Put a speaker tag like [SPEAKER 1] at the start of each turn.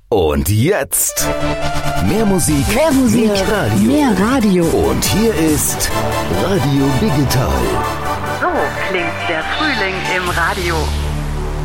[SPEAKER 1] Und jetzt mehr Musik,
[SPEAKER 2] mehr Radio.
[SPEAKER 1] Und hier ist Radio Digital.
[SPEAKER 3] So klingt der Frühling im Radio.